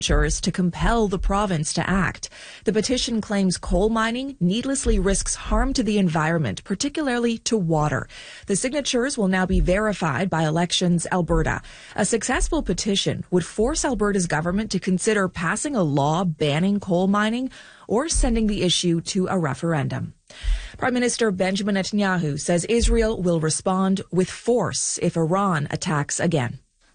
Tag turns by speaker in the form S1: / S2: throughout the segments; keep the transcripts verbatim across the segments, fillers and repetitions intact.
S1: to compel the province to act. The petition claims coal mining needlessly risks harm to the environment, particularly to water. The signatures will now be verified by Elections Alberta. A successful petition would force Alberta's government to consider passing a law banning coal mining or sending the issue to a referendum. Prime Minister Benjamin Netanyahu says Israel will respond with force if Iran attacks again.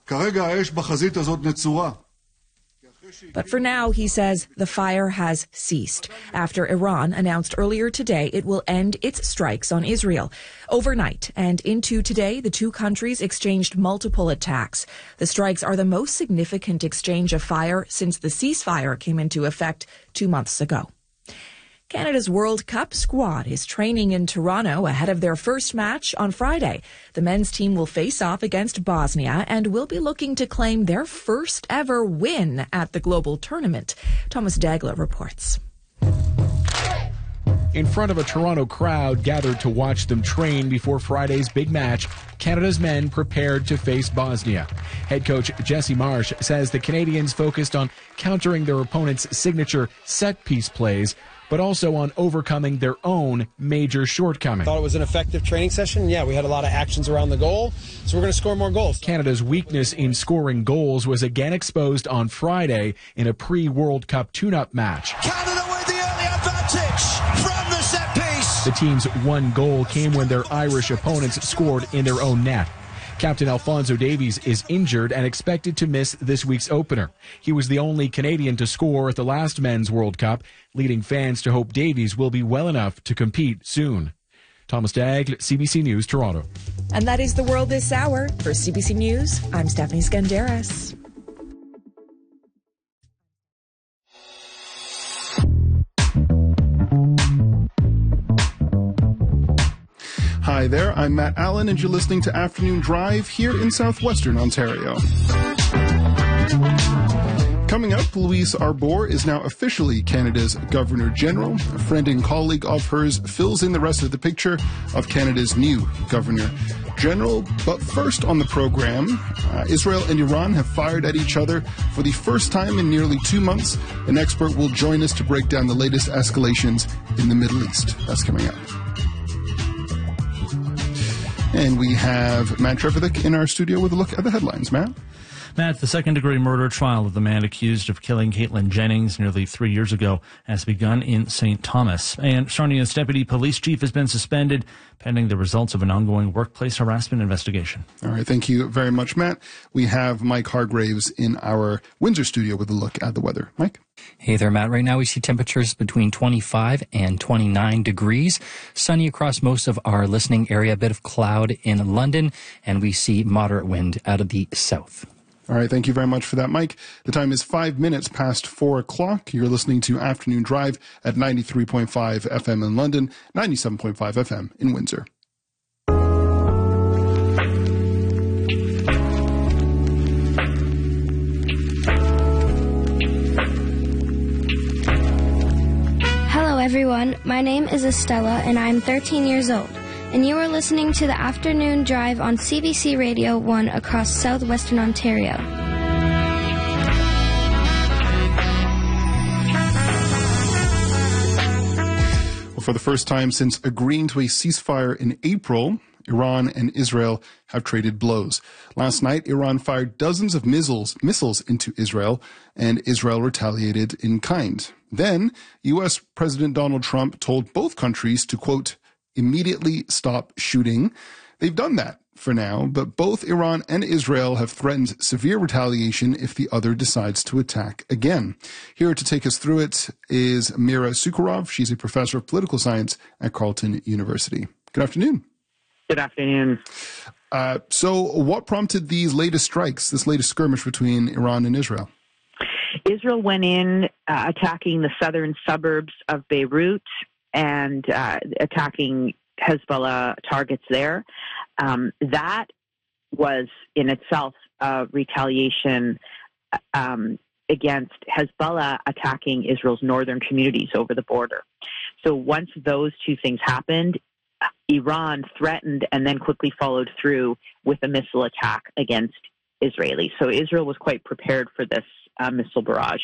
S1: But for now, he says, the fire has ceased after Iran announced earlier today it will end its strikes on Israel. Overnight and into today, the two countries exchanged multiple attacks. The strikes are the most significant exchange of fire since the ceasefire came into effect two months ago. Canada's World Cup squad is training in Toronto ahead of their first match on Friday. The men's team will face off against Bosnia and will be looking to claim their first ever win at the global tournament. Thomas Dagler reports.
S2: In front of a Toronto crowd gathered to watch them train before Friday's big match, Canada's men prepared to face Bosnia. Head coach Jesse Marsh says the Canadians focused on countering their opponent's signature set-piece plays, but also on overcoming their own major shortcomings.
S3: I thought it was an effective training session. Yeah, we had a lot of actions around the goal, so we're going to score more goals.
S2: Canada's weakness in scoring goals was again exposed on Friday in a pre-World Cup tune-up match.
S4: Canada with the early advantage from the set piece.
S2: The team's one goal came when their Irish opponents scored in their own net. Captain Alphonso Davies is injured and expected to miss this week's opener. He was the only Canadian to score at the last Men's World Cup, leading fans to hope Davies will be well enough to compete soon. Thomas Dagg, C B C News, Toronto.
S1: And that is the world this hour. For C B C News, I'm Stephanie Skandaris.
S5: Hi there, I'm Matt Allen, and you're listening to Afternoon Drive here in southwestern Ontario. Coming up, Louise Arbour is now officially Canada's Governor-General. A friend and colleague of hers fills in the rest of the picture of Canada's new Governor-General. But first on the program, uh, Israel and Iran have fired at each other for the first time in nearly two months. An expert will join us to break down the latest escalations in the Middle East. That's coming up. And we have Matt Trevethick in our studio with a look at the headlines. Matt?
S6: Matt, the second-degree murder trial of the man accused of killing Caitlin Jennings nearly three years ago has begun in Saint Thomas. And Sarnia's deputy police chief has been suspended pending the results of an ongoing workplace harassment investigation.
S5: All right, thank you very much, Matt. We have Mike Hargraves in our Windsor studio with a look at the weather. Mike?
S7: Hey there, Matt. Right now we see temperatures between twenty-five and twenty-nine degrees. Sunny across most of our listening area, a bit of cloud in London, and we see moderate wind out of the south.
S5: All right, thank you very much for that, Mike. The time is five minutes past four o'clock. You're listening to Afternoon Drive at ninety-three point five F M in London, ninety-seven point five F M in Windsor.
S8: Hello, everyone. My name is Estella, and I'm thirteen years old. And you are listening to the Afternoon Drive on C B C Radio one across southwestern Ontario.
S5: Well, for the first time since agreeing to a ceasefire in April, Iran and Israel have traded blows. Last night, Iran fired dozens of missiles, missiles into Israel, and Israel retaliated in kind. Then, U S President Donald Trump told both countries to, quote, immediately stop shooting. They've done that for now, but both Iran and Israel have threatened severe retaliation if the other decides to attack again. Here to take us through it is Mira Sukharov. She's a professor of political science at Carleton University. Good afternoon.
S9: Good afternoon.
S5: Uh, so what prompted these latest strikes, this latest skirmish between Iran and Israel?
S9: Israel went in uh, attacking the southern suburbs of Beirut and uh, attacking Hezbollah targets there. Um, that was in itself a retaliation um, against Hezbollah attacking Israel's northern communities over the border. So once those two things happened, Iran threatened and then quickly followed through with a missile attack against Israelis. So Israel was quite prepared for this uh, missile barrage.